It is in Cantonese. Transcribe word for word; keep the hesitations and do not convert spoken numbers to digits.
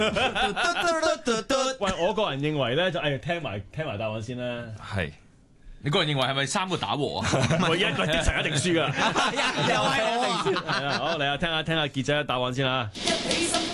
喂，我個人認為咧就誒聽埋聽埋答案先啦。 係。你個人認為係咪三個打和啊？ 我一個的神一定輸㗎。 又係我啊！ 係啦，好嚟啊，聽下聽下傑仔嘅答案先啦。